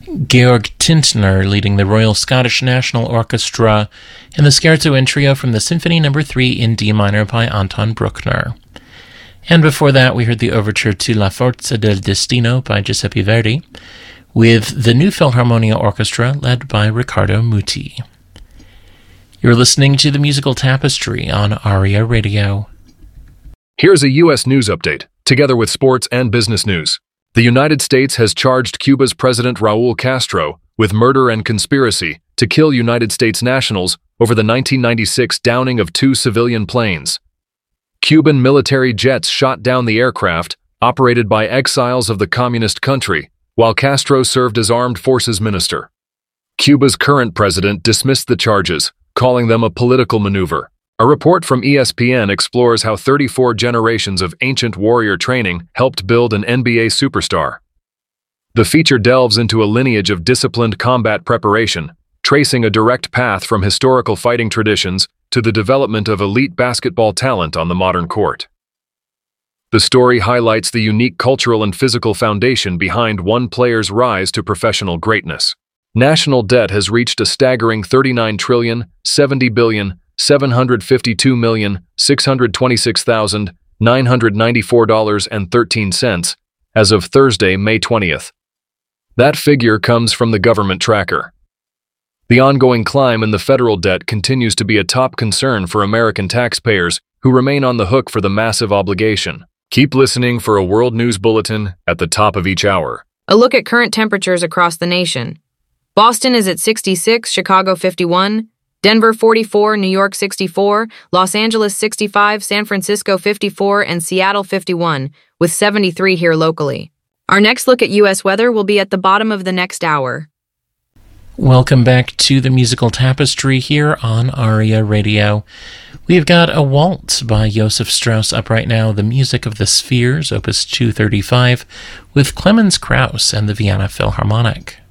Georg Tintner leading the Royal Scottish National Orchestra in the Scherzo and Trio from the Symphony No. 3 in D minor by Anton Bruckner. And before that, we heard the overture to La Forza del Destino by Giuseppe Verdi, with the New Philharmonia Orchestra led by Riccardo Muti. You're listening to the Musical Tapestry on ARIA Radio. Here's a U.S. news update, together with sports and business news. The United States has charged Cuba's President Raul Castro with murder and conspiracy to kill United States nationals over the 1996 downing of 2 civilian planes. Cuban military jets shot down the aircraft, operated by exiles of the communist country, while Castro served as armed forces minister. Cuba's current president dismissed the charges, calling them a political maneuver. A report from ESPN explores how 34 generations of ancient warrior training helped build an NBA superstar. The feature delves into a lineage of disciplined combat preparation, tracing a direct path from historical fighting traditions to the development of elite basketball talent on the modern court. The story highlights the unique cultural and physical foundation behind one player's rise to professional greatness. National debt has reached a staggering $39,70,752,626,994.13 as of Thursday, May 20th. That figure comes from the government tracker. The ongoing climb in the federal debt continues to be a top concern for American taxpayers who remain on the hook for the massive obligation. Keep listening for a World News Bulletin at the top of each hour. A look at current temperatures across the nation. Boston is at 66, Chicago 51, Denver 44, New York 64, Los Angeles 65, San Francisco 54, and Seattle 51, with 73 here locally. Our next look at U.S. weather will be at the bottom of the next hour. Welcome back to the Musical Tapestry here on ARIA Radio. We've got a waltz by Joseph Strauss up right now, The Music of the Spheres, Opus 235, with Clemens Krauss and the Vienna Philharmonic.